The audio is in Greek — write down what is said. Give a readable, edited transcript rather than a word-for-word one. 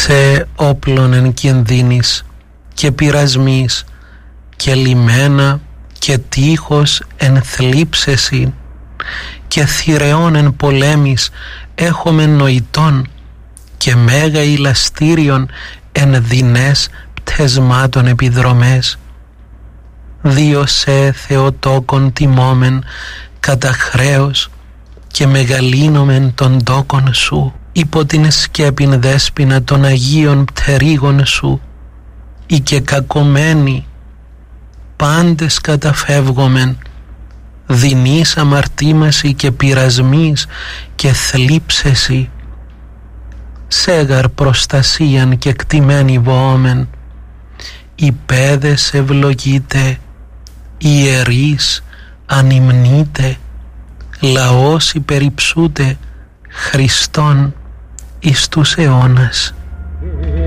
σε όπλων εν κινδύνης και πειρασμής και λιμένα και τείχος εν θλίψεσιν και θηρεών εν πολέμης έχομεν νοητών και μέγα ηλαστήριον εν δεινές πτεσμάτων επιδρομές. Δίο σε Θεοτόκον τιμόμεν κατά χρέος και μεγαλύνομεν τον τόκον σου υπό την σκέπην δέσποινα των Αγίων πτερίγων σου ή και κακομένοι πάντες καταφεύγομεν δεινής αμαρτήμαση και πειρασμής και θλίψεση σέγαρ προστασίαν και κτημένη βοόμεν οι παιδες ευλογείτε ιερείς ανυμνείτε λαός υπερυψούτε Χριστόν εις τους αιώνας.